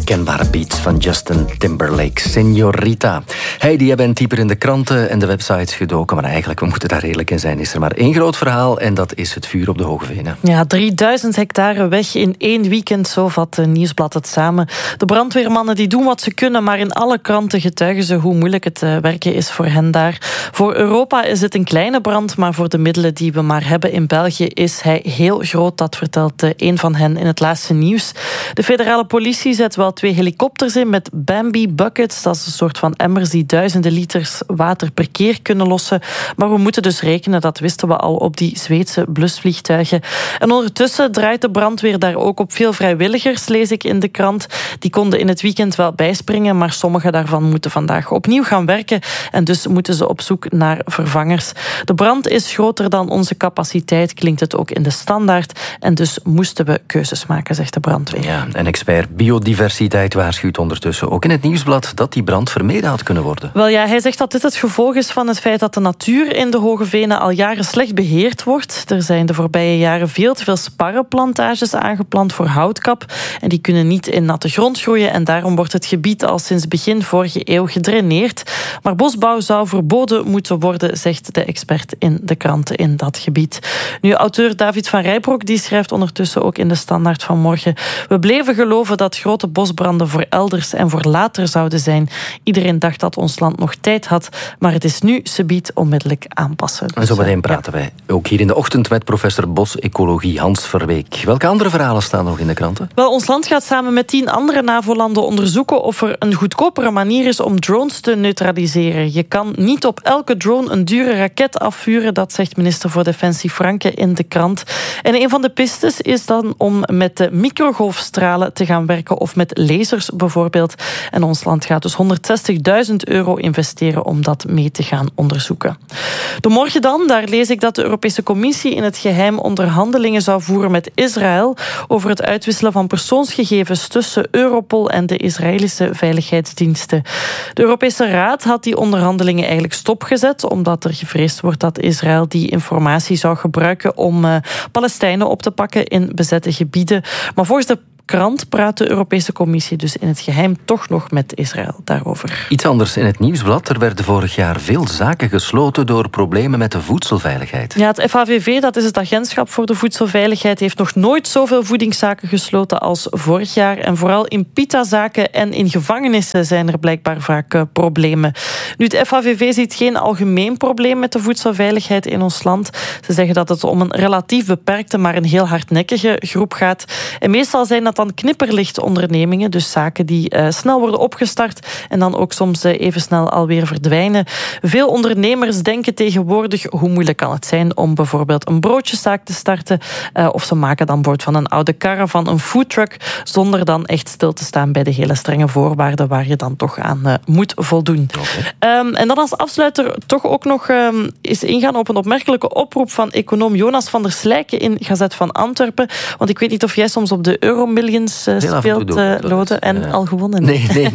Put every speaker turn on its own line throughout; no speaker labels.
herkenbare beats van Justin Timberlake, Señorita. Jij bent dieper in de kranten en de websites gedoken, maar eigenlijk, we moeten daar eerlijk in zijn, is er maar één groot verhaal en dat is het vuur op de Hoge Venen.
Ja, 3000 hectare weg in 1 weekend, zo vat Nieuwsblad het samen. De brandweermannen die doen wat ze kunnen, maar in alle kranten getuigen ze hoe moeilijk het werken is voor hen daar. Voor Europa is het een kleine brand, maar voor de middelen die we maar hebben in België is hij heel groot. Dat vertelt een van hen in het laatste nieuws. De federale politie zet wel 2 helikopters in met Bambi buckets. Dat is een soort van emmers die duizenden liters water per keer kunnen lossen. Maar we moeten dus rekenen, dat wisten we al, op die Zweedse blusvliegtuigen. En ondertussen draait de brandweer daar ook op veel vrijwilligers, lees ik in de krant. Die konden in het weekend wel bijspringen, maar sommige daarvan moeten vandaag opnieuw gaan werken. En dus moeten ze op zoek naar vervangers. De brand is groter dan onze capaciteit, klinkt het ook in de Standaard. En dus moesten we keuzes maken, zegt de brandweer.
Ja, en expert biodiversiteit waarschuwt ondertussen ook in het Nieuwsblad dat die brand vermeden had kunnen worden.
Wel ja, hij zegt dat dit het gevolg is van het feit dat de natuur in de Hoge Venen al jaren slecht beheerd wordt. Er zijn de voorbije jaren veel te veel sparrenplantages aangeplant voor houtkap. En die kunnen niet in natte grond groeien en daarom wordt het gebied al sinds begin vorige eeuw gedraineerd. Maar bosbouw zou verboden moeten worden, zegt de expert in de kranten in dat gebied. Nu, auteur David van Rijbroek die schrijft ondertussen ook in de Standaard van morgen: we bleven geloven dat grote bosbranden voor elders en voor later zouden zijn. Iedereen dacht dat ons land nog tijd had, maar het is nu subiet onmiddellijk aanpassen.
En zo meteen praten wij ook hier in de ochtend met professor bosecologie Hans Verweek. Welke andere verhalen staan nog in de kranten?
Wel, ons land gaat samen met 10 andere NAVO-landen onderzoeken of er een goedkopere manier is om drones te neutraliseren. Je kan niet op elke drone een dure raket afvuren, dat zegt minister voor Defensie Franke in de krant. En een van de pistes is dan om met de microgolfstralen te gaan werken of met lasers bijvoorbeeld. En ons land gaat dus €160.000 investeren om dat mee te gaan onderzoeken. De morgen dan, daar lees ik dat de Europese Commissie in het geheim onderhandelingen zou voeren met Israël over het uitwisselen van persoonsgegevens tussen Europol en de Israëlische veiligheidsdiensten. De Europese Raad had die onderhandelingen eigenlijk stopgezet, omdat er gevreesd wordt dat Israël die informatie zou gebruiken om Palestijnen op te pakken in bezette gebieden. Maar volgens de krant praat de Europese Commissie dus in het geheim toch nog met Israël daarover.
Iets anders in het Nieuwsblad. Er werden vorig jaar veel zaken gesloten door problemen met de voedselveiligheid.
Ja, het FAVV, dat is het agentschap voor de voedselveiligheid, heeft nog nooit zoveel voedingszaken gesloten als vorig jaar. En vooral in pitazaken en in gevangenissen zijn er blijkbaar vaak problemen. Nu, het FAVV ziet geen algemeen probleem met de voedselveiligheid in ons land. Ze zeggen dat het om een relatief beperkte, maar een heel hardnekkige groep gaat. En meestal zijn dat dan knipperlichtondernemingen, dus zaken die snel worden opgestart en dan ook soms even snel alweer verdwijnen. Veel ondernemers denken tegenwoordig hoe moeilijk kan het zijn om bijvoorbeeld een broodjeszaak te starten, of ze maken dan bijvoorbeeld van een oude caravan een foodtruck, zonder dan echt stil te staan bij de hele strenge voorwaarden waar je dan toch aan moet voldoen. Okay. En dan als afsluiter toch ook nog is ingaan op een opmerkelijke oproep van econoom Jonas van der Slijke in Gazet van Antwerpen, want ik weet niet of jij soms op de Euromillions speelt, Lode, en al gewonnen.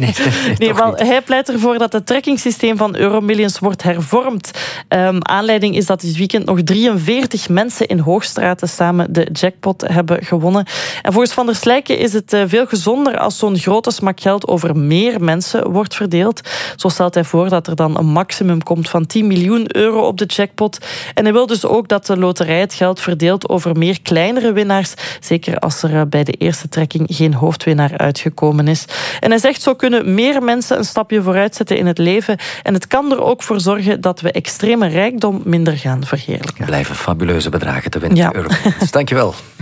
Nee,
wel, hij pleit ervoor dat het trackingsysteem van Euromillions wordt hervormd. Aanleiding is dat dit weekend nog 43 mensen in Hoogstraten samen de jackpot hebben gewonnen. En volgens Van der Slijke is het veel gezonder als zo'n grote smak geld over meer mensen wordt verdeeld. Zo stelt hij voor dat er dan een maximum komt van €10 miljoen op de jackpot. En hij wil dus ook dat de loterij het geld verdeelt over meer kleinere winnaars, zeker als er bij de eerste trekking geen hoofdwinnaar uitgekomen is. En hij zegt, zo kunnen meer mensen een stapje vooruit zetten in het leven. En het kan er ook voor zorgen dat we extreme rijkdom minder gaan verheerlijken.
Blijven fabuleuze bedragen te winnen.
Ja.
Dankjewel.